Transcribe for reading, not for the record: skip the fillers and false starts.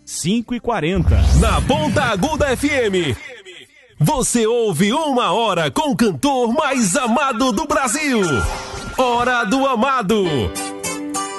5h40. Na Ponta Aguda FM, você ouve Uma Hora com o cantor mais amado do Brasil. Hora do Amado.